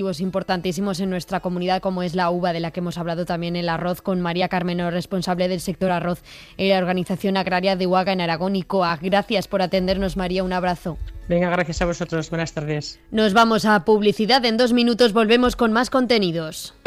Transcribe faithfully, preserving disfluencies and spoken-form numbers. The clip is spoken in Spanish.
importantísimos en nuestra comunidad, como es la uva, de la que hemos hablado también, el arroz, con María Carmeno, responsable del sector arroz en la Organización Agraria de Uaga en Aragón y C O A. Gracias por atendernos, María, un abrazo. Venga, gracias a vosotros, buenas tardes. Nos vamos a publicidad, en dos minutos volvemos con más contenidos.